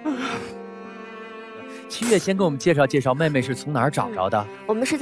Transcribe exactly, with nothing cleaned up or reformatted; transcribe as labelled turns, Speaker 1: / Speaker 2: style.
Speaker 1: 七月先给我们介绍介绍妹妹是从哪儿找着的？
Speaker 2: 我们是在。